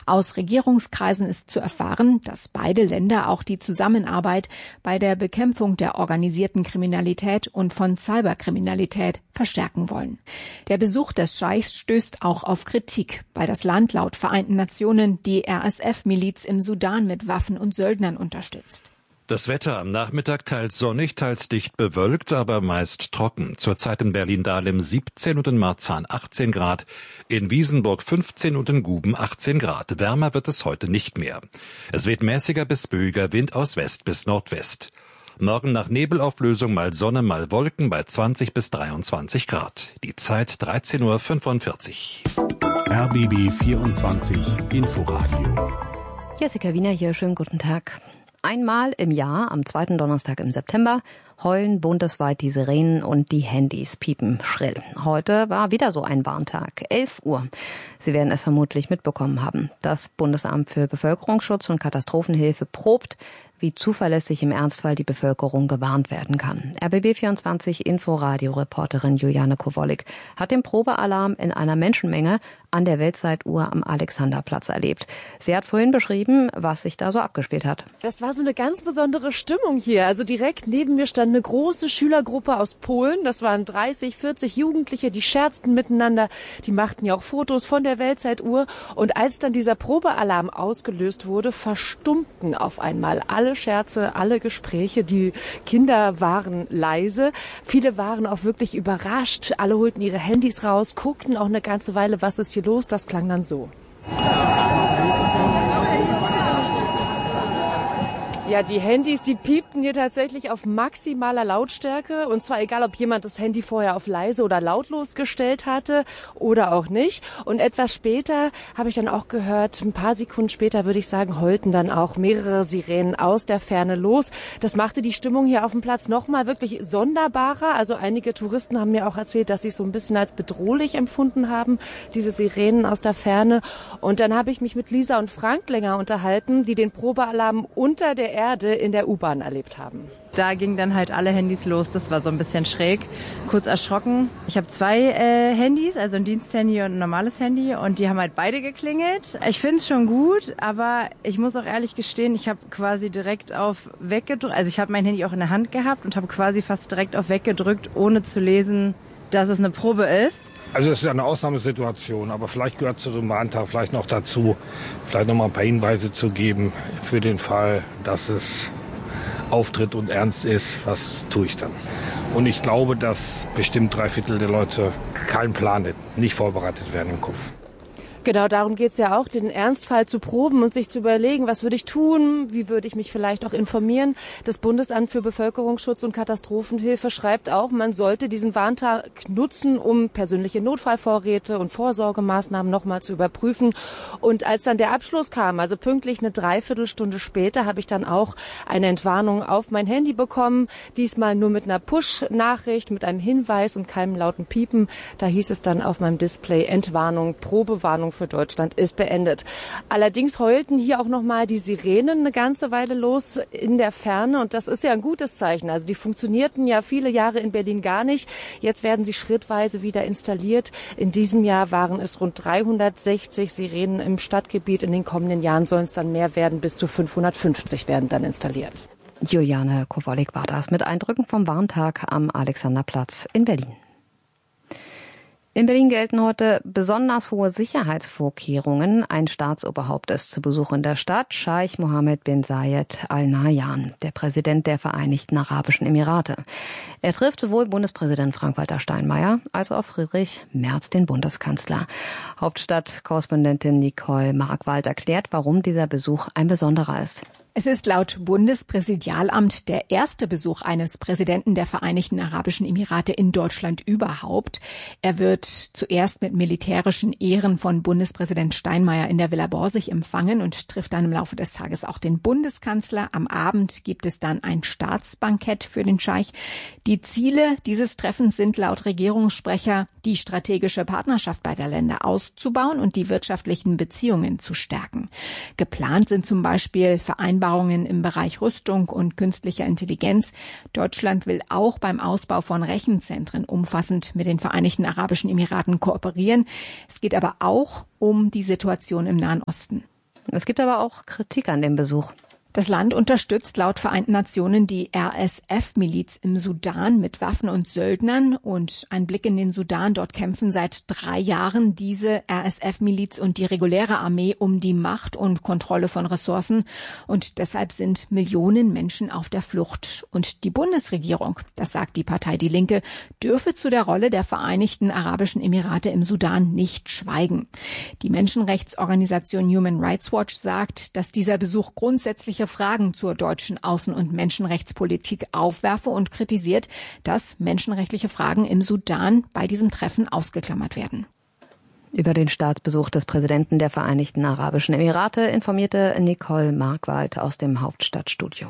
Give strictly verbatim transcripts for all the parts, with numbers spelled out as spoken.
Aus Regierungskreisen ist zu erfahren, dass beide Länder auch die Zusammenarbeit bei der Bekämpfung der organisierten Kriminalität und von Cyberkriminalität verstärken wollen. Der Besuch des Scheichs stößt auch auf Kritik, weil das Land laut Vereinten Nationen die R S F-Miliz im Sudan mit Waffen und Söldnern unterstützt. Das Wetter am Nachmittag teils sonnig, teils dicht bewölkt, aber meist trocken. Zurzeit in Berlin-Dahlem siebzehn und in Marzahn achtzehn Grad, in Wiesenburg fünfzehn und in Guben achtzehn Grad. Wärmer wird es heute nicht mehr. Es weht mäßiger bis böiger Wind aus West bis Nordwest. Morgen nach Nebelauflösung mal Sonne, mal Wolken bei zwanzig bis dreiundzwanzig Grad. Die Zeit dreizehn Uhr fünfundvierzig. R B B vierundzwanzig Inforadio. Jessica Wiener hier, schönen guten Tag. Einmal im Jahr, am zweiten Donnerstag im September, heulen bundesweit die Sirenen und die Handys piepen schrill. Heute war wieder so ein Warntag, elf Uhr. Sie werden es vermutlich mitbekommen haben. Das Bundesamt für Bevölkerungsschutz und Katastrophenhilfe probt, wie zuverlässig im Ernstfall die Bevölkerung gewarnt werden kann. R B B vierundzwanzig Inforadio-Reporterin Juliane Kowollik hat den Probealarm in einer Menschenmenge an der Weltzeituhr am Alexanderplatz erlebt. Sie hat vorhin beschrieben, was sich da so abgespielt hat. Das war so eine ganz besondere Stimmung hier. Also direkt neben mir stand eine große Schülergruppe aus Polen. Das waren dreißig, vierzig Jugendliche, die scherzten miteinander. Die machten ja auch Fotos von der Weltzeituhr. Und als dann dieser Probealarm ausgelöst wurde, verstummten auf einmal alle Alle Scherze, alle Gespräche. Die Kinder waren leise. Viele waren auch wirklich überrascht. Alle holten ihre Handys raus, guckten auch eine ganze Weile, was ist hier los. Das klang dann so. Ja, die Handys, die piepten hier tatsächlich auf maximaler Lautstärke. Und zwar egal, ob jemand das Handy vorher auf leise oder lautlos gestellt hatte oder auch nicht. Und etwas später habe ich dann auch gehört, ein paar Sekunden später würde ich sagen, heulten dann auch mehrere Sirenen aus der Ferne los. Das machte die Stimmung hier auf dem Platz nochmal wirklich sonderbarer. Also einige Touristen haben mir auch erzählt, dass sie es so ein bisschen als bedrohlich empfunden haben, diese Sirenen aus der Ferne. Und dann habe ich mich mit Lisa und Frank länger unterhalten, die den Probealarm unter der Erde in der U-Bahn erlebt haben. Da gingen dann halt alle Handys los, das war so ein bisschen schräg, kurz erschrocken. Ich habe zwei äh, Handys, also ein Diensthandy und ein normales Handy und die haben halt beide geklingelt. Ich finde es schon gut, aber ich muss auch ehrlich gestehen, ich habe quasi direkt auf weggedrückt, also ich habe mein Handy auch in der Hand gehabt und habe quasi fast direkt auf weggedrückt, ohne zu lesen, dass es eine Probe ist. Also es ist eine Ausnahmesituation, aber vielleicht gehört zu dem Warntag vielleicht noch dazu, vielleicht noch mal ein paar Hinweise zu geben für den Fall, dass es auftritt und ernst ist. Was tue ich dann? Und ich glaube, dass bestimmt drei Viertel der Leute keinen Plan hätten, nicht vorbereitet werden im Kopf. Genau, darum geht's ja auch, den Ernstfall zu proben und sich zu überlegen, was würde ich tun, wie würde ich mich vielleicht auch informieren. Das Bundesamt für Bevölkerungsschutz und Katastrophenhilfe schreibt auch, man sollte diesen Warntag nutzen, um persönliche Notfallvorräte und Vorsorgemaßnahmen nochmal zu überprüfen. Und als dann der Abschluss kam, also pünktlich eine Dreiviertelstunde später, habe ich dann auch eine Entwarnung auf mein Handy bekommen. Diesmal nur mit einer Push-Nachricht, mit einem Hinweis und keinem lauten Piepen. Da hieß es dann auf meinem Display Entwarnung, Probewarnung für Deutschland ist beendet. Allerdings heulten hier auch nochmal die Sirenen eine ganze Weile los in der Ferne und das ist ja ein gutes Zeichen. Also die funktionierten ja viele Jahre in Berlin gar nicht. Jetzt werden sie schrittweise wieder installiert. In diesem Jahr waren es rund dreihundertsechzig Sirenen im Stadtgebiet. In den kommenden Jahren sollen es dann mehr werden. Bis zu fünfhundertfünfzig werden dann installiert. Juliane Kowollik war das mit Eindrücken vom Warntag am Alexanderplatz in Berlin. In Berlin gelten heute besonders hohe Sicherheitsvorkehrungen. Ein Staatsoberhaupt ist zu Besuch in der Stadt, Scheich Mohammed bin Zayed Al Nahyan, der Präsident der Vereinigten Arabischen Emirate. Er trifft sowohl Bundespräsident Frank-Walter Steinmeier als auch Friedrich Merz, den Bundeskanzler. Hauptstadtkorrespondentin Nicole Markwald erklärt, warum dieser Besuch ein besonderer ist. Es ist laut Bundespräsidialamt der erste Besuch eines Präsidenten der Vereinigten Arabischen Emirate in Deutschland überhaupt. Er wird zuerst mit militärischen Ehren von Bundespräsident Steinmeier in der Villa Borsig empfangen und trifft dann im Laufe des Tages auch den Bundeskanzler. Am Abend gibt es dann ein Staatsbankett für den Scheich. Die Ziele dieses Treffens sind laut Regierungssprecher, die strategische Partnerschaft beider Länder auszubauen und die wirtschaftlichen Beziehungen zu stärken. Geplant sind zum Beispiel Vereinbarungen im Bereich Rüstung und künstlicher Intelligenz. Deutschland will auch beim Ausbau von Rechenzentren umfassend mit den Vereinigten Arabischen Emiraten kooperieren. Es geht aber auch um die Situation im Nahen Osten. Es gibt aber auch Kritik an dem Besuch. Das Land unterstützt laut Vereinten Nationen die R S F-Miliz im Sudan mit Waffen und Söldnern. Und ein Blick in den Sudan, dort kämpfen seit drei Jahren diese R S F-Miliz und die reguläre Armee um die Macht und Kontrolle von Ressourcen. Und deshalb sind Millionen Menschen auf der Flucht. Und die Bundesregierung, das sagt die Partei Die Linke, dürfe zu der Rolle der Vereinigten Arabischen Emirate im Sudan nicht schweigen. Die Menschenrechtsorganisation Human Rights Watch sagt, dass dieser Besuch grundsätzliche Fragen zur deutschen Außen- und Menschenrechtspolitik aufwerfe und kritisiert, dass menschenrechtliche Fragen im Sudan bei diesem Treffen ausgeklammert werden. Über den Staatsbesuch des Präsidenten der Vereinigten Arabischen Emirate informierte Nicole Markwald aus dem Hauptstadtstudio.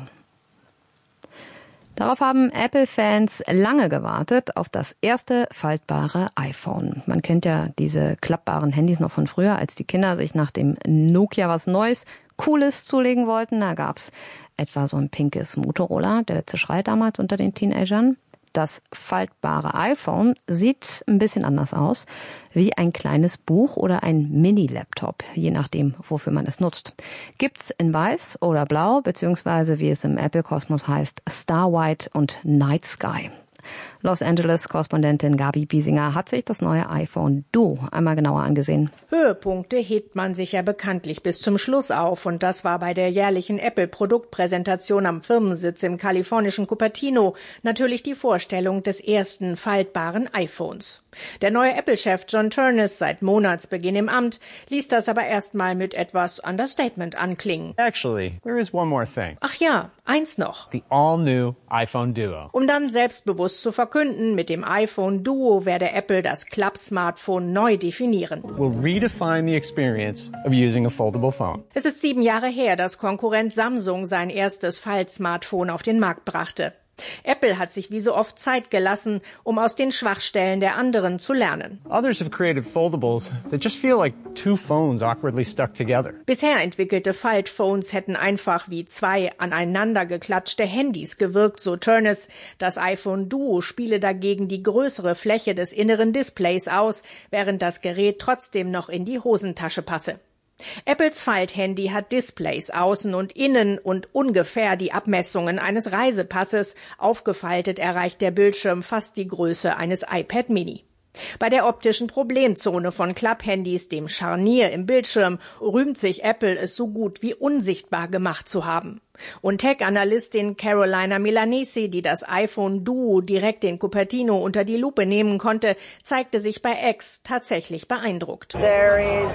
Darauf haben Apple-Fans lange gewartet, auf das erste faltbare iPhone. Man kennt ja diese klappbaren Handys noch von früher, als die Kinder sich nach dem Nokia was Neues, Cooles zulegen wollten. Da gab's etwa so ein pinkes Motorola, der letzte Schrei damals unter den Teenagern. Das faltbare iPhone sieht ein bisschen anders aus, wie ein kleines Buch oder ein Mini-Laptop, je nachdem, wofür man es nutzt. Gibt's in weiß oder blau, beziehungsweise wie es im Apple-Kosmos heißt, Star White und Night Sky. Los Angeles-Korrespondentin Gabi Biesinger hat sich das neue iPhone Duo einmal genauer angesehen. Höhepunkte hebt man sich ja bekanntlich bis zum Schluss auf. Und das war bei der jährlichen Apple-Produktpräsentation am Firmensitz im kalifornischen Cupertino natürlich die Vorstellung des ersten faltbaren iPhones. Der neue Apple-Chef John Ternus, seit Monatsbeginn im Amt, ließ das aber erstmal mit etwas Understatement anklingen. Actually, there is one more thing. Ach ja, eins noch. The all-new iPhone Duo. Um dann selbstbewusst zu verkünden, mit dem iPhone Duo werde Apple das Klapp-Smartphone neu definieren. We'll redefine the experience of using a foldable phone. Es ist sieben Jahre her, dass Konkurrent Samsung sein erstes Falt-Smartphone auf den Markt brachte. Apple hat sich wie so oft Zeit gelassen, um aus den Schwachstellen der anderen zu lernen. Others have created foldables that just feel like two phones awkwardly stuck together. Bisher entwickelte Faltphones hätten einfach wie zwei aneinander geklatschte Handys gewirkt, so Ternus. Das iPhone Duo spiele dagegen die größere Fläche des inneren Displays aus, während das Gerät trotzdem noch in die Hosentasche passe. Apples Falthandy hat Displays außen und innen und ungefähr die Abmessungen eines Reisepasses. Aufgefaltet erreicht der Bildschirm fast die Größe eines iPad Mini. Bei der optischen Problemzone von Klapphandys, dem Scharnier im Bildschirm, rühmt sich Apple, es so gut wie unsichtbar gemacht zu haben. Und Tech-Analystin Carolina Milanesi, die das iPhone Duo direkt in Cupertino unter die Lupe nehmen konnte, zeigte sich bei X tatsächlich beeindruckt. There is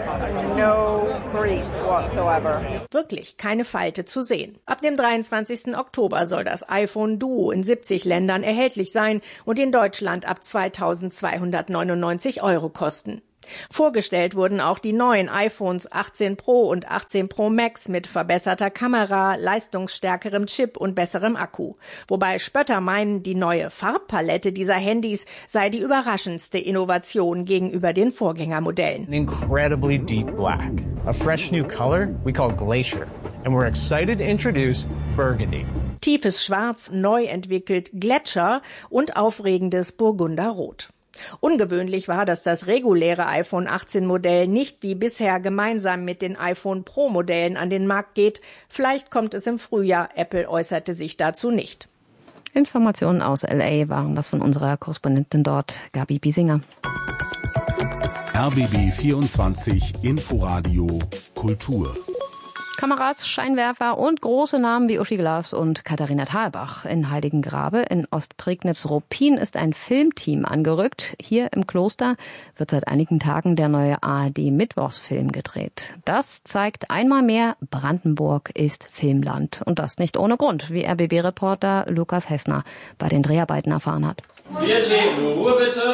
no crease whatsoever. Wirklich keine Falte zu sehen. Ab dem dreiundzwanzigsten Oktober soll das iPhone Duo in siebzig Ländern erhältlich sein und in Deutschland ab zweitausendzweihundertneunundneunzig Euro kosten. Vorgestellt wurden auch die neuen iPhones achtzehn Pro und achtzehn Pro Max mit verbesserter Kamera, leistungsstärkerem Chip und besserem Akku. Wobei Spötter meinen, die neue Farbpalette dieser Handys sei die überraschendste Innovation gegenüber den Vorgängermodellen. An incredibly deep black. A fresh new color we call Glacier. And we're excited to introduce Burgundy. Tiefes Schwarz, neu entwickelt Gletscher und aufregendes Burgunderrot. Ungewöhnlich war, dass das reguläre iPhone achtzehn Modell nicht wie bisher gemeinsam mit den iPhone Pro Modellen an den Markt geht. Vielleicht kommt es im Frühjahr. Apple äußerte sich dazu nicht. Informationen aus L A waren das von unserer Korrespondentin dort, Gabi Biesinger. R B B vierundzwanzig Inforadio Kultur. Kameras, Scheinwerfer und große Namen wie Uschi Glas und Katharina Thalbach. In Heiligengrabe in Ostprignitz-Ruppin ist ein Filmteam angerückt. Hier im Kloster wird seit einigen Tagen der neue A R D-Mittwochsfilm gedreht. Das zeigt einmal mehr, Brandenburg ist Filmland. Und das nicht ohne Grund, wie R B B-Reporter Lukas Hessner bei den Dreharbeiten erfahren hat. Wir drehen, Ruhe bitte.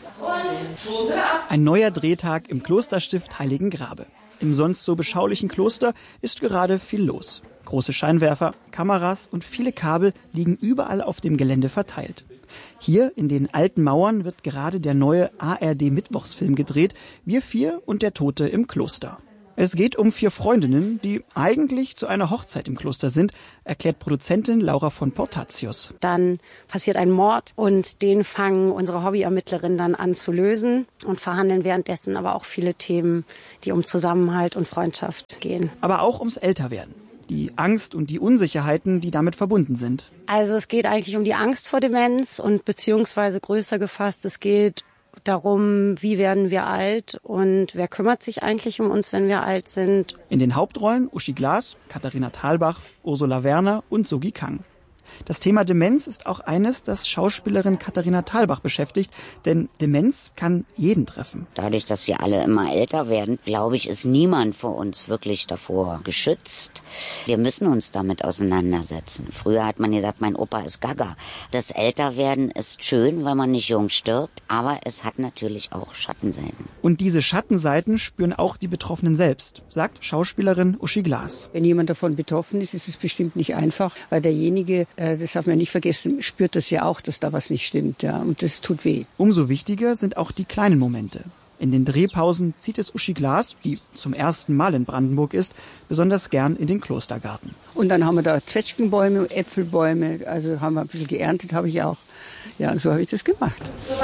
Ein neuer Drehtag im Klosterstift Heiligengrabe. Im sonst so beschaulichen Kloster ist gerade viel los. Große Scheinwerfer, Kameras und viele Kabel liegen überall auf dem Gelände verteilt. Hier in den alten Mauern wird gerade der neue A R D-Mittwochsfilm gedreht, Wir vier und der Tote im Kloster. Es geht um vier Freundinnen, die eigentlich zu einer Hochzeit im Kloster sind, erklärt Produzentin Laura von Portatius. Dann passiert ein Mord und den fangen unsere Hobbyermittlerinnen dann an zu lösen und verhandeln währenddessen aber auch viele Themen, die um Zusammenhalt und Freundschaft gehen. Aber auch ums Älterwerden. Die Angst und die Unsicherheiten, die damit verbunden sind. Also es geht eigentlich um die Angst vor Demenz und beziehungsweise größer gefasst, es geht darum, wie werden wir alt und wer kümmert sich eigentlich um uns, wenn wir alt sind. In den Hauptrollen Uschi Glas, Katharina Thalbach, Ursula Werner und Sogi Kang. Das Thema Demenz ist auch eines, das Schauspielerin Katharina Thalbach beschäftigt, denn Demenz kann jeden treffen. Dadurch, dass wir alle immer älter werden, glaube ich, ist niemand vor uns wirklich davor geschützt. Wir müssen uns damit auseinandersetzen. Früher hat man gesagt, mein Opa ist gaga. Das Älterwerden ist schön, weil man nicht jung stirbt, aber es hat natürlich auch Schattenseiten. Und diese Schattenseiten spüren auch die Betroffenen selbst, sagt Schauspielerin Uschi Glas. Wenn jemand davon betroffen ist, ist es bestimmt nicht einfach, weil derjenige, das darf man nicht vergessen, spürt das ja auch, dass da was nicht stimmt, ja, und das tut weh. Umso wichtiger sind auch die kleinen Momente. In den Drehpausen zieht es Uschi Glas, die zum ersten Mal in Brandenburg ist, besonders gern in den Klostergarten. Und dann haben wir da Zwetschgenbäume, Äpfelbäume, also haben wir ein bisschen geerntet, habe ich auch. Ja, so habe ich das gemacht.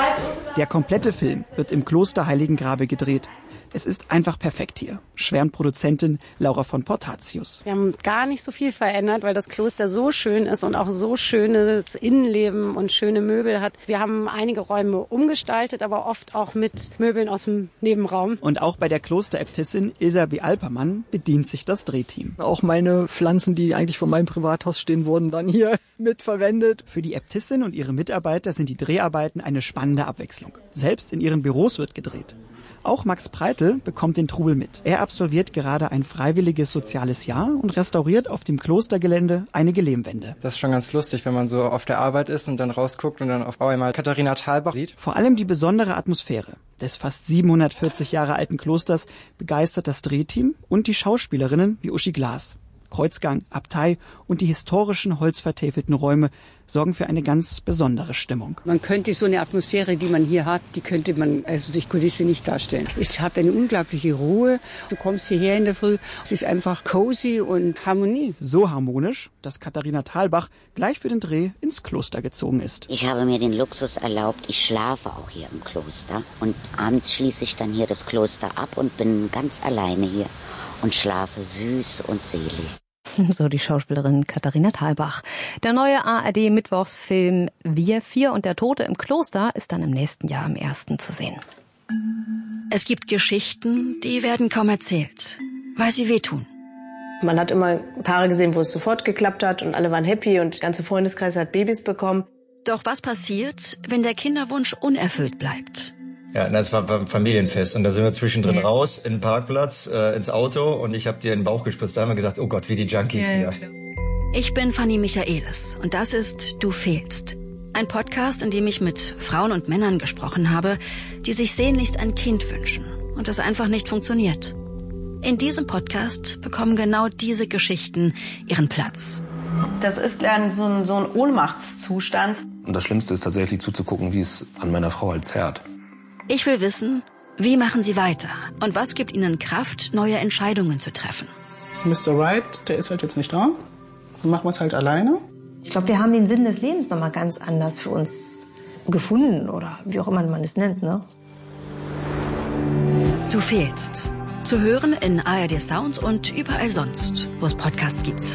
Der komplette Film wird im Kloster Heiligengrabe gedreht. Es ist einfach perfekt hier, schwärmt Produzentin Laura von Portatius. Wir haben gar nicht so viel verändert, weil das Kloster so schön ist und auch so schönes Innenleben und schöne Möbel hat. Wir haben einige Räume umgestaltet, aber oft auch mit Möbeln aus dem Nebenraum. Und auch bei der Klosteräbtissin Ilsa B. Alpermann bedient sich das Drehteam. Auch meine Pflanzen, die eigentlich vor meinem Privathaus stehen, wurden dann hier mitverwendet. Für die Äbtissin und ihre Mitarbeiter sind die Dreharbeiten eine spannende Abwechslung. Selbst in ihren Büros wird gedreht. Auch Max Preitl bekommt den Trubel mit. Er absolviert gerade ein freiwilliges soziales Jahr und restauriert auf dem Klostergelände einige Lehmwände. Das ist schon ganz lustig, wenn man so auf der Arbeit ist und dann rausguckt und dann auf einmal Katharina Thalbach sieht. Vor allem die besondere Atmosphäre des fast siebenhundertvierzig Jahre alten Klosters begeistert das Drehteam und die Schauspielerinnen wie Uschi Glas. Kreuzgang, Abtei und die historischen holzvertäfelten Räume sorgen für eine ganz besondere Stimmung. Man könnte so eine Atmosphäre, die man hier hat, die könnte man also durch Kulisse nicht darstellen. Es hat eine unglaubliche Ruhe. Du kommst hierher in der Früh, es ist einfach cozy und Harmonie. So harmonisch, dass Katharina Thalbach gleich für den Dreh ins Kloster gezogen ist. Ich habe mir den Luxus erlaubt, ich schlafe auch hier im Kloster und abends schließe ich dann hier das Kloster ab und bin ganz alleine hier und schlafe süß und selig. So die Schauspielerin Katharina Thalbach. Der neue A R D-Mittwochsfilm Wir vier und der Tote im Kloster ist dann im nächsten Jahr am ersten zu sehen. Es gibt Geschichten, die werden kaum erzählt, weil sie wehtun. Man hat immer Paare gesehen, wo es sofort geklappt hat und alle waren happy und der ganze Freundeskreis hat Babys bekommen. Doch was passiert, wenn der Kinderwunsch unerfüllt bleibt? Ja, das war ein Familienfest und da sind wir zwischendrin ja. raus in den Parkplatz, äh, ins Auto und ich habe dir in den Bauch gespritzt. Da haben wir gesagt, oh Gott, wie die Junkies ja, hier. Ich bin Fanny Michaelis und das ist Du fehlst. Ein Podcast, in dem ich mit Frauen und Männern gesprochen habe, die sich sehnlichst ein Kind wünschen und es einfach nicht funktioniert. In diesem Podcast bekommen genau diese Geschichten ihren Platz. Das ist dann so ein, so ein Ohnmachtszustand. Und das Schlimmste ist tatsächlich zuzugucken, wie es an meiner Frau halt zerrt. Ich will wissen, wie machen Sie weiter und was gibt Ihnen Kraft, neue Entscheidungen zu treffen? Mister Wright, der ist halt jetzt nicht da. Dann machen wir es halt alleine. Ich glaube, wir haben den Sinn des Lebens noch mal ganz anders für uns gefunden oder wie auch immer man es nennt, ne? Du fehlst. Zu hören in A R D Sounds und überall sonst, wo es Podcasts gibt.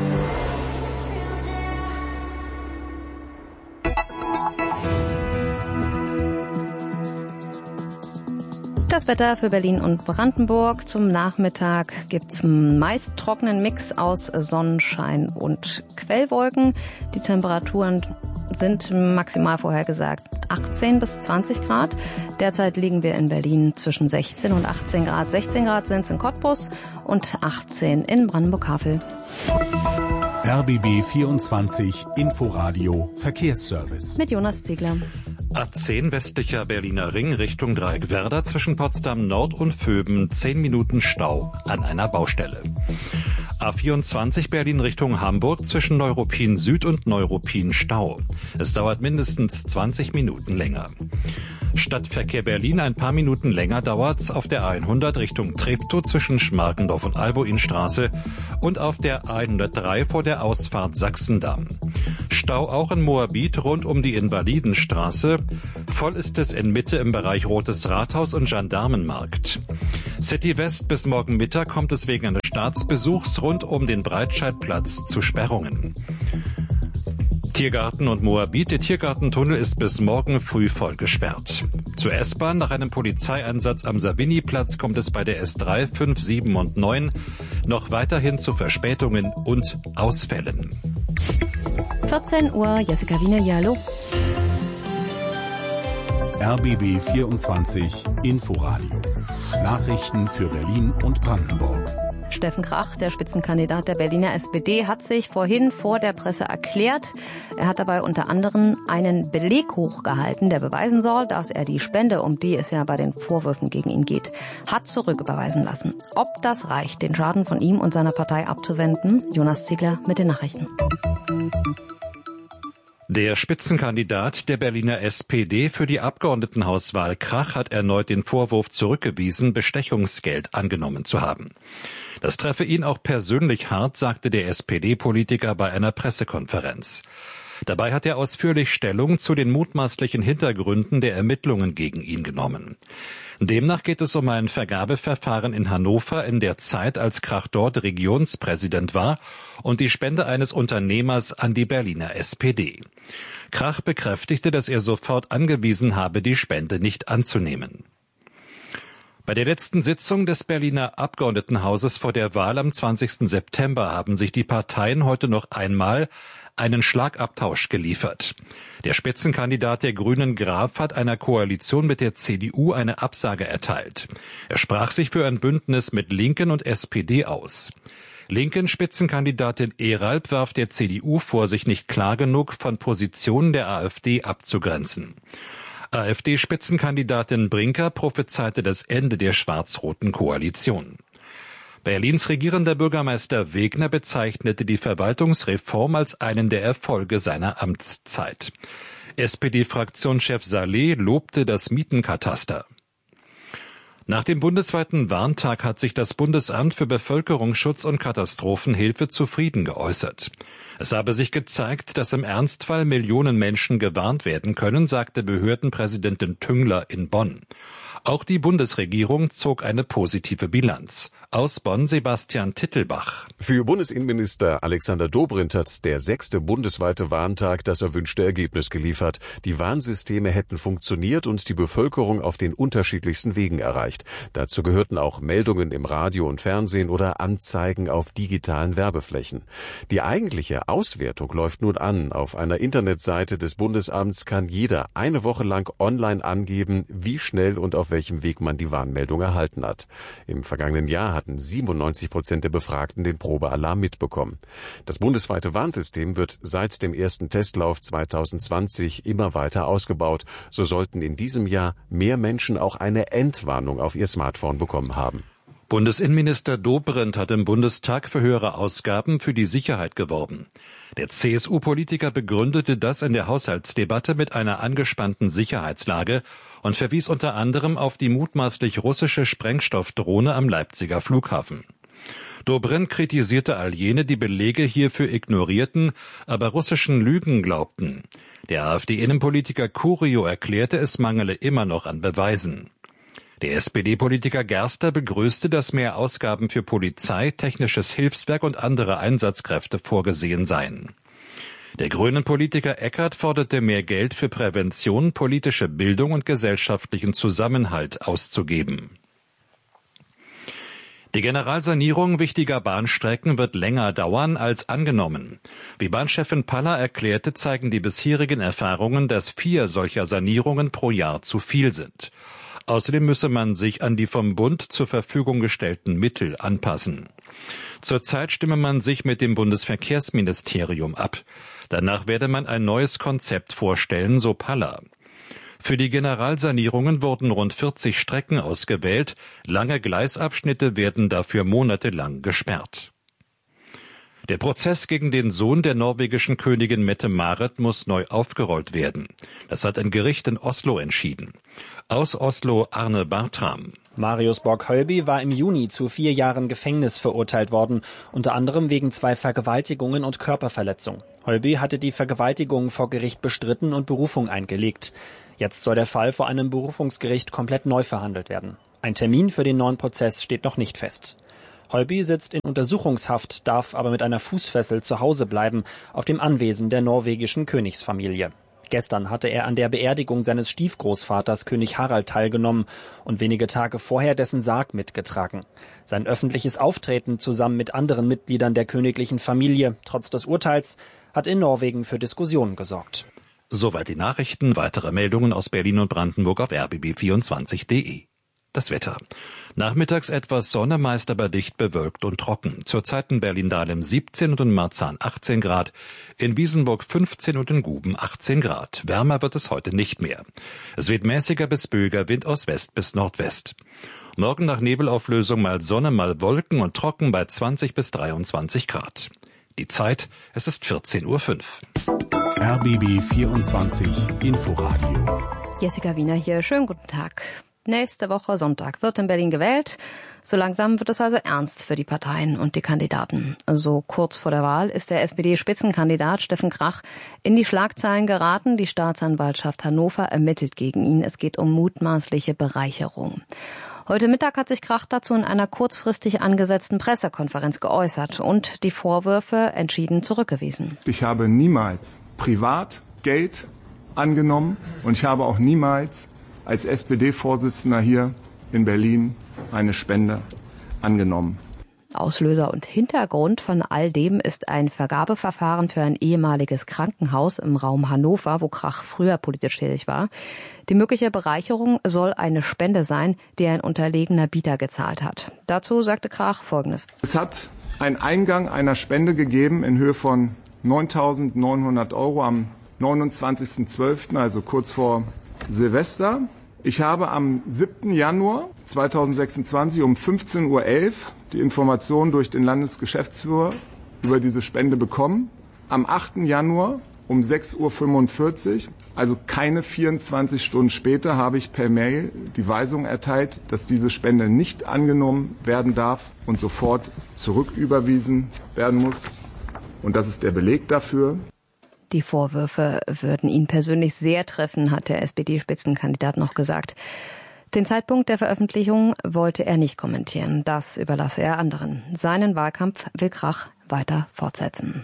Das Wetter für Berlin und Brandenburg. Zum Nachmittag gibt's einen meist trockenen Mix aus Sonnenschein und Quellwolken. Die Temperaturen sind maximal vorhergesagt achtzehn bis zwanzig Grad. Derzeit liegen wir in Berlin zwischen sechzehn und achtzehn Grad. sechzehn Grad sind es in Cottbus und achtzehn in Brandenburg-Havel. R B B vierundzwanzig Inforadio Verkehrsservice. Mit Jonas Ziegler. A zehn westlicher Berliner Ring Richtung Dreieckwerder zwischen Potsdam Nord und Vöben zehn Minuten Stau an einer Baustelle. A vierundzwanzig Berlin Richtung Hamburg zwischen Neuruppin Süd und Neuruppin Stau. Es dauert mindestens zwanzig Minuten länger. Stadtverkehr Berlin, ein paar Minuten länger dauert's auf der A hundert Richtung Treptow zwischen Schmarkendorf und Albuinstraße und auf der A hundertdrei vor der Ausfahrt Sachsendamm. Stau auch in Moabit rund um die Invalidenstraße. Voll ist es in Mitte im Bereich Rotes Rathaus und Gendarmenmarkt. City West bis morgen Mittag kommt es wegen eines Staatsbesuchs rund um den Breitscheidplatz zu Sperrungen. Tiergarten und Moabit. Der Tiergartentunnel ist bis morgen früh voll gesperrt. Zur S-Bahn. Nach einem Polizeieinsatz am Savini-Platz kommt es bei der S drei, fünf, sieben und neun noch weiterhin zu Verspätungen und Ausfällen. vierzehn Uhr, Jessica Wiener, ja, hallo. R B B vierundzwanzig Inforadio. Nachrichten für Berlin und Brandenburg. Steffen Krach, der Spitzenkandidat der Berliner S P D, hat sich vorhin vor der Presse erklärt. Er hat dabei unter anderem einen Beleg hochgehalten, der beweisen soll, dass er die Spende, um die es ja bei den Vorwürfen gegen ihn geht, hat zurücküberweisen lassen. Ob das reicht, den Schaden von ihm und seiner Partei abzuwenden? Jonas Ziegler mit den Nachrichten. Der Spitzenkandidat der Berliner S P D für die Abgeordnetenhauswahl Krach hat erneut den Vorwurf zurückgewiesen, Bestechungsgeld angenommen zu haben. Das treffe ihn auch persönlich hart, sagte der S P D-Politiker bei einer Pressekonferenz. Dabei hat er ausführlich Stellung zu den mutmaßlichen Hintergründen der Ermittlungen gegen ihn genommen. Demnach geht es um ein Vergabeverfahren in Hannover in der Zeit, als Krach dort Regionspräsident war und die Spende eines Unternehmers an die Berliner S P D. Krach bekräftigte, dass er sofort angewiesen habe, die Spende nicht anzunehmen. Bei der letzten Sitzung des Berliner Abgeordnetenhauses vor der Wahl am zwanzigsten September haben sich die Parteien heute noch einmal einen Schlagabtausch geliefert. Der Spitzenkandidat der Grünen Graf hat einer Koalition mit der C D U eine Absage erteilt. Er sprach sich für ein Bündnis mit Linken und S P D aus. Linken-Spitzenkandidatin Eralb warf der C D U vor, sich nicht klar genug von Positionen der AfD abzugrenzen. AfD-Spitzenkandidatin Brinker prophezeite das Ende der schwarz-roten Koalition. Berlins regierender Bürgermeister Wegner bezeichnete die Verwaltungsreform als einen der Erfolge seiner Amtszeit. S P D-Fraktionschef Saleh lobte das Mietenkataster. Nach dem bundesweiten Warntag hat sich das Bundesamt für Bevölkerungsschutz und Katastrophenhilfe zufrieden geäußert. Es habe sich gezeigt, dass im Ernstfall Millionen Menschen gewarnt werden können, sagte Behördenpräsidentin Tüngler in Bonn. Auch die Bundesregierung zog eine positive Bilanz. Aus Bonn Sebastian Tittelbach. Für Bundesinnenminister Alexander Dobrindt hat der sechste bundesweite Warntag das erwünschte Ergebnis geliefert. Die Warnsysteme hätten funktioniert und die Bevölkerung auf den unterschiedlichsten Wegen erreicht. Dazu gehörten auch Meldungen im Radio und Fernsehen oder Anzeigen auf digitalen Werbeflächen. Die eigentliche Auswertung läuft nun an. Auf einer Internetseite des Bundesamts kann jeder eine Woche lang online angeben, wie schnell und auf welchem Weg man die Warnmeldung erhalten hat. Im vergangenen Jahr hatten siebenundneunzig Prozent der Befragten den Probealarm mitbekommen. Das bundesweite Warnsystem wird seit dem ersten Testlauf zweitausendzwanzig immer weiter ausgebaut. So sollten in diesem Jahr mehr Menschen auch eine Entwarnung auf ihr Smartphone bekommen haben. Bundesinnenminister Dobrindt hat im Bundestag für höhere Ausgaben für die Sicherheit geworben. Der C S U-Politiker begründete das in der Haushaltsdebatte mit einer angespannten Sicherheitslage und verwies unter anderem auf die mutmaßlich russische Sprengstoffdrohne am Leipziger Flughafen. Dobrindt kritisierte all jene, die Belege hierfür ignorierten, aber russischen Lügen glaubten. Der AfD-Innenpolitiker Curio erklärte, es mangele immer noch an Beweisen. Der S P D-Politiker Gerster begrüßte, dass mehr Ausgaben für Polizei, technisches Hilfswerk und andere Einsatzkräfte vorgesehen seien. Der Grünen-Politiker Eckert forderte mehr Geld für Prävention, politische Bildung und gesellschaftlichen Zusammenhalt auszugeben. Die Generalsanierung wichtiger Bahnstrecken wird länger dauern als angenommen. Wie Bahnchefin Paller erklärte, zeigen die bisherigen Erfahrungen, dass vier solcher Sanierungen pro Jahr zu viel sind. Außerdem müsse man sich an die vom Bund zur Verfügung gestellten Mittel anpassen. Zurzeit stimme man sich mit dem Bundesverkehrsministerium ab. Danach werde man ein neues Konzept vorstellen, so Paller. Für die Generalsanierungen wurden rund vierzig Strecken ausgewählt. Lange Gleisabschnitte werden dafür monatelang gesperrt. Der Prozess gegen den Sohn der norwegischen Königin Mette-Marit muss neu aufgerollt werden. Das hat ein Gericht in Oslo entschieden. Aus Oslo Arne Bartram. Marius Borg-Hölby war im Juni zu vier Jahren Gefängnis verurteilt worden, unter anderem wegen zwei Vergewaltigungen und Körperverletzung. Hölby hatte die Vergewaltigung vor Gericht bestritten und Berufung eingelegt. Jetzt soll der Fall vor einem Berufungsgericht komplett neu verhandelt werden. Ein Termin für den neuen Prozess steht noch nicht fest. Hölby sitzt in Untersuchungshaft, darf aber mit einer Fußfessel zu Hause bleiben, auf dem Anwesen der norwegischen Königsfamilie. Gestern hatte er an der Beerdigung seines Stiefgroßvaters König Harald teilgenommen und wenige Tage vorher dessen Sarg mitgetragen. Sein öffentliches Auftreten zusammen mit anderen Mitgliedern der königlichen Familie, trotz des Urteils, hat in Norwegen für Diskussionen gesorgt. Soweit die Nachrichten. Weitere Meldungen aus Berlin und Brandenburg auf r b b vierundzwanzig punkt de. Das Wetter. Nachmittags etwas Sonne, meist aber dicht bewölkt und trocken. Zurzeit in Berlin-Dahlem siebzehn und in Marzahn achtzehn Grad, in Wiesenburg fünfzehn und in Guben achtzehn Grad. Wärmer wird es heute nicht mehr. Es weht mäßiger bis böiger Wind aus West bis Nordwest. Morgen nach Nebelauflösung mal Sonne, mal Wolken und trocken bei zwanzig bis dreiundzwanzig Grad. Die Zeit, es ist vierzehn Uhr fünf. R B B vierundzwanzig Inforadio. Jessica Wiener hier. Schönen guten Tag. Nächste Woche Sonntag wird in Berlin gewählt. So langsam wird es also ernst für die Parteien und die Kandidaten. So kurz vor der Wahl ist der S P D-Spitzenkandidat Steffen Krach in die Schlagzeilen geraten. Die Staatsanwaltschaft Hannover ermittelt gegen ihn. Es geht um mutmaßliche Bereicherung. Heute Mittag hat sich Krach dazu in einer kurzfristig angesetzten Pressekonferenz geäußert und die Vorwürfe entschieden zurückgewiesen. Ich habe niemals privat Geld angenommen und ich habe auch niemals als S P D-Vorsitzender hier in Berlin eine Spende angenommen. Auslöser und Hintergrund von all dem ist ein Vergabeverfahren für ein ehemaliges Krankenhaus im Raum Hannover, wo Krach früher politisch tätig war. Die mögliche Bereicherung soll eine Spende sein, die ein unterlegener Bieter gezahlt hat. Dazu sagte Krach Folgendes. Es hat einen Eingang einer Spende gegeben in Höhe von neuntausendneunhundert Euro am neunundzwanzigsten zwölften, also kurz vor Silvester. Ich habe am siebten Januar zweitausendsechsundzwanzig um fünfzehn Uhr elf die Information durch den Landesgeschäftsführer über diese Spende bekommen. Am achten Januar um sechs Uhr fünfundvierzig, also keine vierundzwanzig Stunden später, habe ich per Mail die Weisung erteilt, dass diese Spende nicht angenommen werden darf und sofort zurücküberwiesen werden muss. Und das ist der Beleg dafür. Die Vorwürfe würden ihn persönlich sehr treffen, hat der S P D-Spitzenkandidat noch gesagt. Den Zeitpunkt der Veröffentlichung wollte er nicht kommentieren. Das überlasse er anderen. Seinen Wahlkampf will Krach weiter fortsetzen.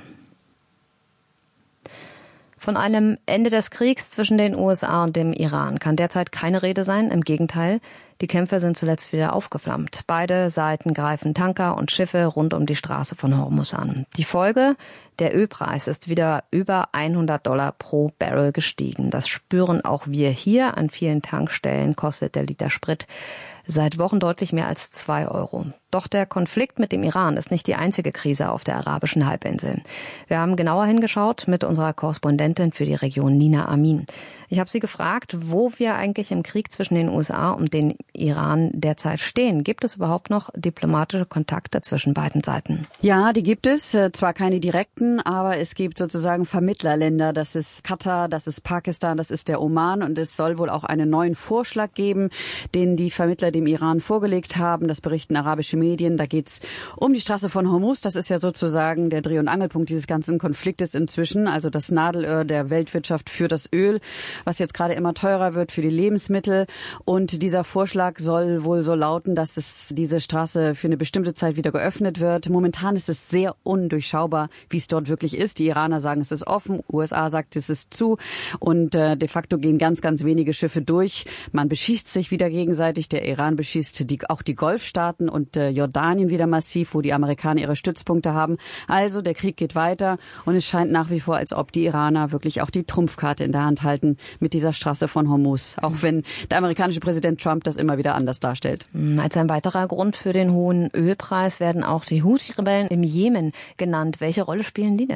Von einem Ende des Kriegs zwischen den U S A und dem Iran kann derzeit keine Rede sein. Im Gegenteil, die Kämpfe sind zuletzt wieder aufgeflammt. Beide Seiten greifen Tanker und Schiffe rund um die Straße von Hormuz an. Die Folge? Der Ölpreis ist wieder über hundert Dollar pro Barrel gestiegen. Das spüren auch wir hier. An vielen Tankstellen kostet der Liter Sprit seit Wochen deutlich mehr als zwei Euro. Doch der Konflikt mit dem Iran ist nicht die einzige Krise auf der arabischen Halbinsel. Wir haben genauer hingeschaut mit unserer Korrespondentin für die Region Nina Amin. Ich habe sie gefragt, wo wir eigentlich im Krieg zwischen den U S A und den Iran derzeit stehen. Gibt es überhaupt noch diplomatische Kontakte zwischen beiden Seiten? Ja, die gibt es. Zwar keine direkten, aber es gibt sozusagen Vermittlerländer. Das ist Katar, das ist Pakistan, das ist der Oman. Und es soll wohl auch einen neuen Vorschlag geben, den die Vermittler dem Iran vorgelegt haben. Das berichten arabische Medien. Da geht's um die Straße von Hormuz. Das ist ja sozusagen der Dreh- und Angelpunkt dieses ganzen Konfliktes inzwischen. Also das Nadelöhr der Weltwirtschaft für das Öl, was jetzt gerade immer teurer wird für die Lebensmittel. Und dieser Vorschlag soll wohl so lauten, dass es diese Straße für eine bestimmte Zeit wieder geöffnet wird. Momentan ist es sehr undurchschaubar, wie es dort wirklich ist. Die Iraner sagen, es ist offen. U S A sagt, es ist zu. Und äh, de facto gehen ganz, ganz wenige Schiffe durch. Man beschießt sich wieder gegenseitig. Der Iran beschießt die, auch die Golfstaaten und äh, Jordanien wieder massiv, wo die Amerikaner ihre Stützpunkte haben. Also der Krieg geht weiter und es scheint nach wie vor, als ob die Iraner wirklich auch die Trumpfkarte in der Hand halten mit dieser Straße von Hormuz. Auch wenn der amerikanische Präsident Trump das immer wieder anders darstellt. Als ein weiterer Grund für den hohen Ölpreis werden auch die Houthi-Rebellen im Jemen genannt. Welche Rolle spielen die denn?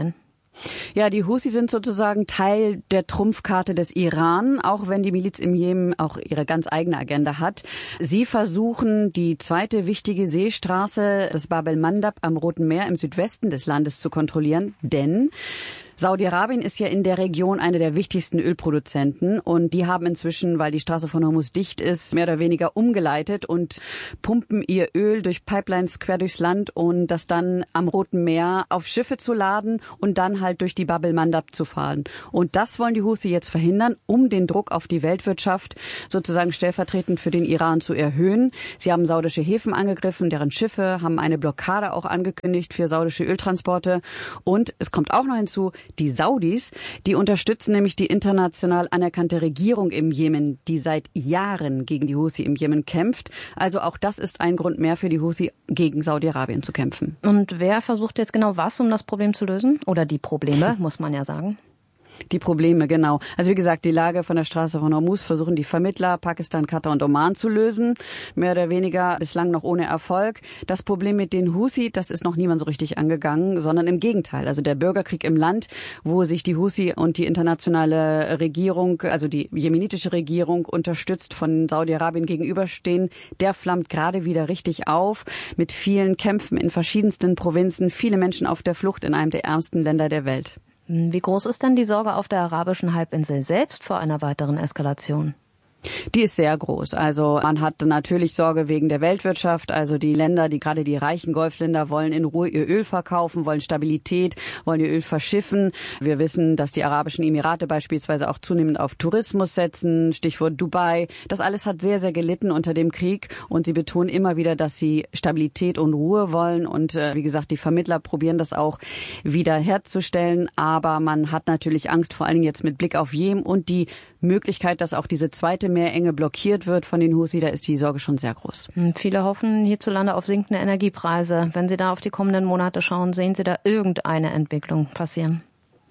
Ja, die Houthi sind sozusagen Teil der Trumpfkarte des Iran, auch wenn die Miliz im Jemen auch ihre ganz eigene Agenda hat. Sie versuchen, die zweite wichtige Seestraße, das Bab el-Mandab am Roten Meer im Südwesten des Landes zu kontrollieren, denn Saudi-Arabien ist ja in der Region einer der wichtigsten Ölproduzenten und die haben inzwischen, weil die Straße von Hormuz dicht ist, mehr oder weniger umgeleitet und pumpen ihr Öl durch Pipelines quer durchs Land und das dann am Roten Meer auf Schiffe zu laden und dann halt durch die Bab el-Mandab zu fahren. Und das wollen die Houthi jetzt verhindern, um den Druck auf die Weltwirtschaft sozusagen stellvertretend für den Iran zu erhöhen. Sie haben saudische Häfen angegriffen, deren Schiffe haben eine Blockade auch angekündigt für saudische Öltransporte und es kommt auch noch hinzu, die Saudis, die unterstützen nämlich die international anerkannte Regierung im Jemen, die seit Jahren gegen die Houthi im Jemen kämpft. Also auch das ist ein Grund mehr für die Houthi, gegen Saudi-Arabien zu kämpfen. Und wer versucht jetzt genau was, um das Problem zu lösen? Oder die Probleme, muss man ja sagen. Die Probleme, genau. Also wie gesagt, die Lage von der Straße von Hormuz versuchen die Vermittler Pakistan, Katar und Oman zu lösen. Mehr oder weniger bislang noch ohne Erfolg. Das Problem mit den Houthi, das ist noch niemand so richtig angegangen, sondern im Gegenteil. Also der Bürgerkrieg im Land, wo sich die Houthi und die internationale Regierung, also die jemenitische Regierung, unterstützt von Saudi-Arabien gegenüberstehen, der flammt gerade wieder richtig auf mit vielen Kämpfen in verschiedensten Provinzen, viele Menschen auf der Flucht in einem der ärmsten Länder der Welt. Wie groß ist denn die Sorge auf der arabischen Halbinsel selbst vor einer weiteren Eskalation? Die ist sehr groß. Also man hat natürlich Sorge wegen der Weltwirtschaft. Also die Länder, die gerade die reichen Golfländer, wollen in Ruhe ihr Öl verkaufen, wollen Stabilität, wollen ihr Öl verschiffen. Wir wissen, dass die Arabischen Emirate beispielsweise auch zunehmend auf Tourismus setzen. Stichwort Dubai. Das alles hat sehr, sehr gelitten unter dem Krieg. Und sie betonen immer wieder, dass sie Stabilität und Ruhe wollen. Und äh, wie gesagt, die Vermittler probieren das auch wieder herzustellen. Aber man hat natürlich Angst, vor allen Dingen jetzt mit Blick auf Jemen und die Möglichkeit, dass auch diese zweite Meerenge blockiert wird von den Houthi, da ist die Sorge schon sehr groß. Viele hoffen hierzulande auf sinkende Energiepreise. Wenn Sie da auf die kommenden Monate schauen, sehen Sie da irgendeine Entwicklung passieren?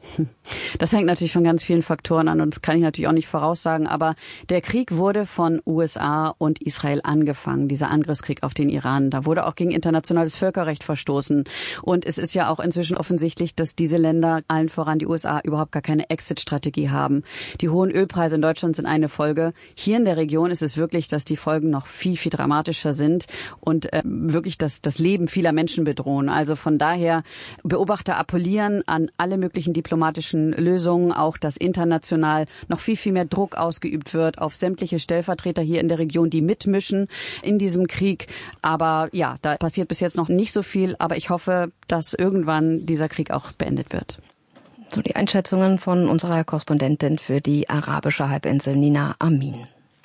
Das hängt natürlich von ganz vielen Faktoren an und das kann ich natürlich auch nicht voraussagen, aber der Krieg wurde von U S A und Israel angefangen, dieser Angriffskrieg auf den Iran. Da wurde auch gegen internationales Völkerrecht verstoßen und es ist ja auch inzwischen offensichtlich, dass diese Länder, allen voran die U S A, überhaupt gar keine Exit-Strategie haben. Die hohen Ölpreise in Deutschland sind eine Folge. Hier in der Region ist es wirklich, dass die Folgen noch viel, viel dramatischer sind und äh, wirklich das, das Leben vieler Menschen bedrohen. Also von daher, Beobachter appellieren an alle möglichen Diplomaten, diplomatischen Lösungen, auch dass international noch viel, viel mehr Druck ausgeübt wird auf sämtliche Stellvertreter hier in der Region, die mitmischen in diesem Krieg. Aber ja, da passiert bis jetzt noch nicht so viel, aber ich hoffe, dass irgendwann dieser Krieg auch beendet wird. So die Einschätzungen von unserer Korrespondentin für die arabische Halbinsel, Nina Amin.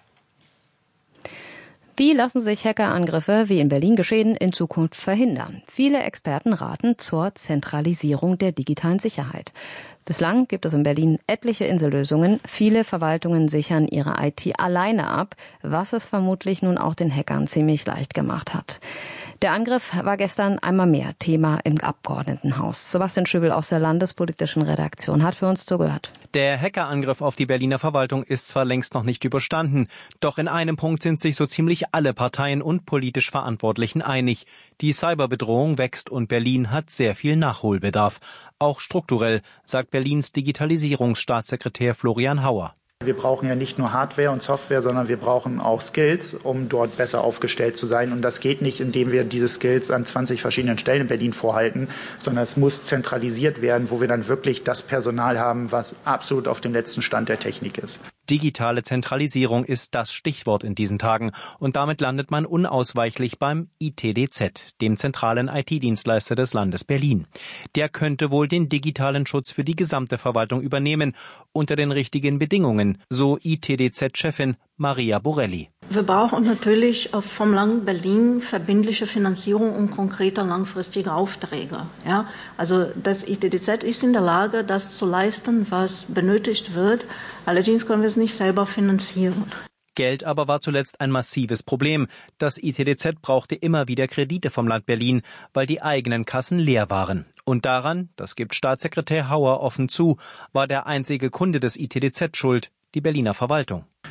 Wie lassen sich Hackerangriffe, wie in Berlin geschehen, in Zukunft verhindern? Viele Experten raten zur Zentralisierung der digitalen Sicherheit. Bislang gibt es in Berlin etliche Insellösungen. Viele Verwaltungen sichern ihre I T alleine ab, was es vermutlich nun auch den Hackern ziemlich leicht gemacht hat. Der Angriff war gestern einmal mehr Thema im Abgeordnetenhaus. Sebastian Schöbel aus der landespolitischen Redaktion hat für uns zugehört. Der Hackerangriff auf die Berliner Verwaltung ist zwar längst noch nicht überstanden, doch in einem Punkt sind sich so ziemlich alle Parteien und politisch Verantwortlichen einig. Die Cyberbedrohung wächst und Berlin hat sehr viel Nachholbedarf. Auch strukturell, sagt Berlins Digitalisierungsstaatssekretär Florian Hauer. Wir brauchen ja nicht nur Hardware und Software, sondern wir brauchen auch Skills, um dort besser aufgestellt zu sein. Und das geht nicht, indem wir diese Skills an zwanzig verschiedenen Stellen in Berlin vorhalten, sondern es muss zentralisiert werden, wo wir dann wirklich das Personal haben, was absolut auf dem letzten Stand der Technik ist. Digitale Zentralisierung ist das Stichwort in diesen Tagen. Und damit landet man unausweichlich beim I T D Z, dem zentralen I T-Dienstleister des Landes Berlin. Der könnte wohl den digitalen Schutz für die gesamte Verwaltung übernehmen, unter den richtigen Bedingungen, so I T D Z-Chefin Maria Borelli. Wir brauchen natürlich vom Land Berlin verbindliche Finanzierung und konkrete langfristige Aufträge. Ja, also das I T D Z ist in der Lage, das zu leisten, was benötigt wird. Allerdings können wir es nicht selber finanzieren. Geld aber war zuletzt ein massives Problem. Das I T D Z brauchte immer wieder Kredite vom Land Berlin, weil die eigenen Kassen leer waren. Und daran, das gibt Staatssekretär Hauer offen zu, war der einzige Kunde des I T D Z schuld, die Berliner Verwaltung.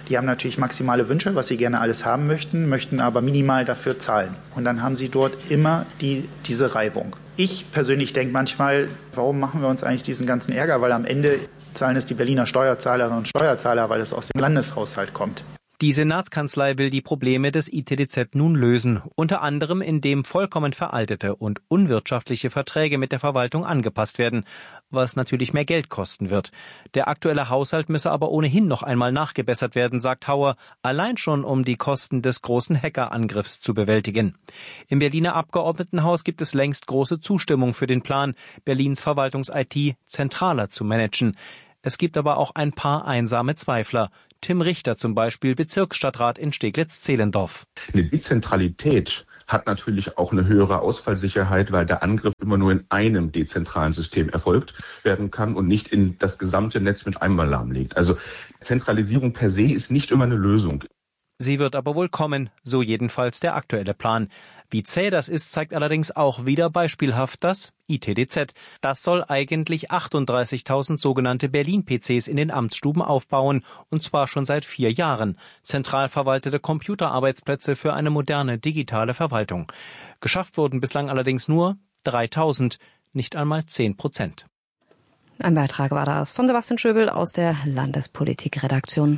Die haben natürlich maximale Wünsche, was sie gerne alles haben möchten, möchten aber minimal dafür zahlen. Und dann haben sie dort immer die, diese Reibung. Ich persönlich denke manchmal, warum machen wir uns eigentlich diesen ganzen Ärger? Weil am Ende zahlen es die Berliner Steuerzahlerinnen und Steuerzahler, weil es aus dem Landeshaushalt kommt. Die Senatskanzlei will die Probleme des I T D Z nun lösen, unter anderem indem vollkommen veraltete und unwirtschaftliche Verträge mit der Verwaltung angepasst werden, was natürlich mehr Geld kosten wird. Der aktuelle Haushalt müsse aber ohnehin noch einmal nachgebessert werden, sagt Hauer, allein schon um die Kosten des großen Hackerangriffs zu bewältigen. Im Berliner Abgeordnetenhaus gibt es längst große Zustimmung für den Plan, Berlins Verwaltungs-I T zentraler zu managen. Es gibt aber auch ein paar einsame Zweifler. Tim Richter zum Beispiel, Bezirksstadtrat in Steglitz-Zehlendorf. Eine Dezentralität hat natürlich auch eine höhere Ausfallsicherheit, weil der Angriff immer nur in einem dezentralen System erfolgt werden kann und nicht in das gesamte Netz mit einem Alarm legt. Also Zentralisierung per se ist nicht immer eine Lösung. Sie wird aber wohl kommen, so jedenfalls der aktuelle Plan. Wie zäh das ist, zeigt allerdings auch wieder beispielhaft das I T D Z. Das soll eigentlich achtunddreißigtausend sogenannte Berlin-P Cs in den Amtsstuben aufbauen, und zwar schon seit vier Jahren. Zentral verwaltete Computerarbeitsplätze für eine moderne digitale Verwaltung. Geschafft wurden bislang allerdings nur dreitausend, nicht einmal zehn Prozent. Ein Beitrag war das von Sebastian Schöbel aus der Landespolitikredaktion.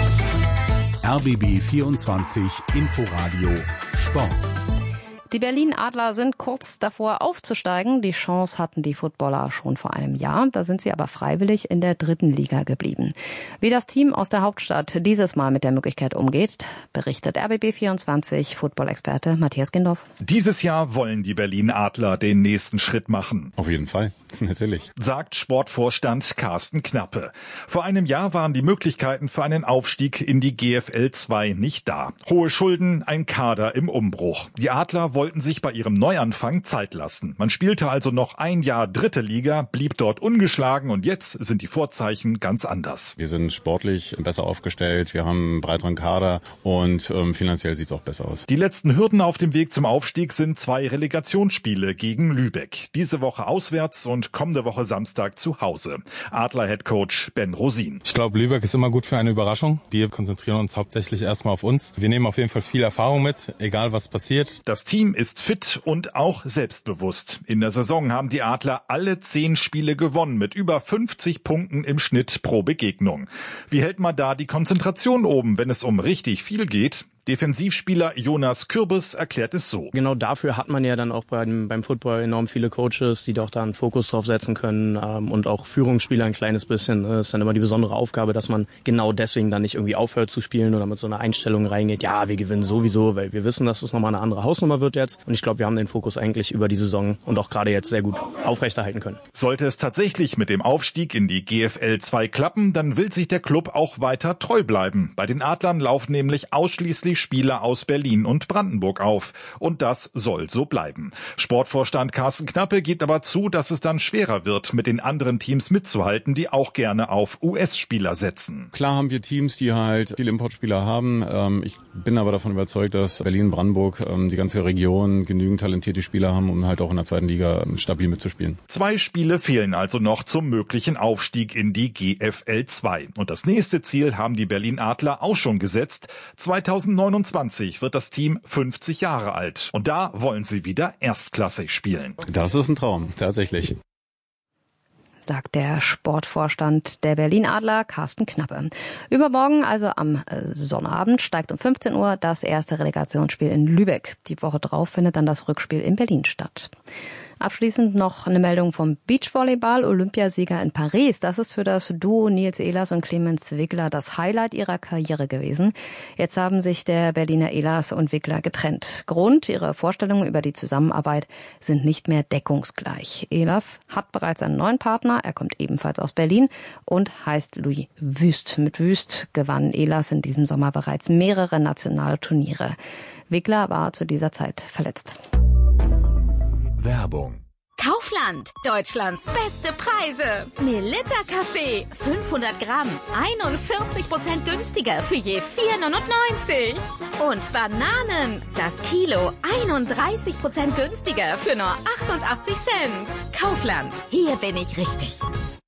R B B vierundzwanzig Inforadio Sport. Die Berlin Adler sind kurz davor aufzusteigen. Die Chance hatten die Footballer schon vor einem Jahr. Da sind sie aber freiwillig in der dritten Liga geblieben. Wie das Team aus der Hauptstadt dieses Mal mit der Möglichkeit umgeht, berichtet R B B vierundzwanzig Football-Experte Matthias Gendorf. Dieses Jahr wollen die Berlin Adler den nächsten Schritt machen. Auf jeden Fall, natürlich. Sagt Sportvorstand Carsten Knappe. Vor einem Jahr waren die Möglichkeiten für einen Aufstieg in die G F L zwei nicht da. Hohe Schulden, ein Kader im Umbruch. Die Adler wollten sich bei ihrem Neuanfang Zeit lassen. Man spielte also noch ein Jahr dritte Liga, blieb dort ungeschlagen und jetzt sind die Vorzeichen ganz anders. Wir sind sportlich besser aufgestellt, wir haben einen breiteren Kader und ähm, finanziell sieht es auch besser aus. Die letzten Hürden auf dem Weg zum Aufstieg sind zwei Relegationsspiele gegen Lübeck. Diese Woche auswärts und kommende Woche Samstag zu Hause. Adler-Headcoach Ben Rosin. Ich glaube, Lübeck ist immer gut für eine Überraschung. Wir konzentrieren uns hauptsächlich erstmal auf uns. Wir nehmen auf jeden Fall viel Erfahrung mit, egal was passiert. Das Team ist fit und auch selbstbewusst. In der Saison haben die Adler alle zehn Spiele gewonnen mit über fünfzig Punkten im Schnitt pro Begegnung. Wie hält man da die Konzentration oben, wenn es um richtig viel geht? Defensivspieler Jonas Kürbis erklärt es so. Genau dafür hat man ja dann auch beim, beim Football enorm viele Coaches, die doch da einen Fokus drauf setzen können, ähm, und auch Führungsspieler ein kleines bisschen. Das ist dann immer die besondere Aufgabe, dass man genau deswegen dann nicht irgendwie aufhört zu spielen oder mit so einer Einstellung reingeht, ja, wir gewinnen sowieso, weil wir wissen, dass es nochmal eine andere Hausnummer wird jetzt. Und ich glaube, wir haben den Fokus eigentlich über die Saison und auch gerade jetzt sehr gut aufrechterhalten können. Sollte es tatsächlich mit dem Aufstieg in die G F L zwei klappen, dann will sich der Club auch weiter treu bleiben. Bei den Adlern laufen nämlich ausschließlich Spieler aus Berlin und Brandenburg auf. Und das soll so bleiben. Sportvorstand Carsten Knappe gibt aber zu, dass es dann schwerer wird, mit den anderen Teams mitzuhalten, die auch gerne auf U S-Spieler setzen. Klar haben wir Teams, die halt viele Importspieler haben. Ich bin aber davon überzeugt, dass Berlin, Brandenburg, die ganze Region genügend talentierte Spieler haben, um halt auch in der zweiten Liga stabil mitzuspielen. Zwei Spiele fehlen also noch zum möglichen Aufstieg in die G F L zwei. Und das nächste Ziel haben die Berlin Adler auch schon gesetzt. zweitausendneunundzwanzig wird das Team fünfzig Jahre alt. Und da wollen sie wieder erstklassig spielen. Das ist ein Traum, tatsächlich. Sagt der Sportvorstand der Berlin Adler, Carsten Knappe. Übermorgen, also am Sonnabend, steigt um fünfzehn Uhr das erste Relegationsspiel in Lübeck. Die Woche drauf findet dann das Rückspiel in Berlin statt. Abschließend noch eine Meldung vom Beachvolleyball. Olympiasieger in Paris. Das ist für das Duo Nils Ehlers und Clemens Wickler das Highlight ihrer Karriere gewesen. Jetzt haben sich der Berliner Ehlers und Wickler getrennt. Grund, ihre Vorstellungen über die Zusammenarbeit sind nicht mehr deckungsgleich. Ehlers hat bereits einen neuen Partner. Er kommt ebenfalls aus Berlin und heißt Louis Wüst. Mit Wüst gewann Ehlers in diesem Sommer bereits mehrere nationale Turniere. Wickler war zu dieser Zeit verletzt. Werbung. Kaufland, Deutschlands beste Preise. Melitta Kaffee, fünfhundert Gramm, einundvierzig Prozent günstiger für je vier neunundneunzig. Und Bananen, das Kilo, einunddreißig Prozent günstiger für nur achtundachtzig Cent. Kaufland, hier bin ich richtig.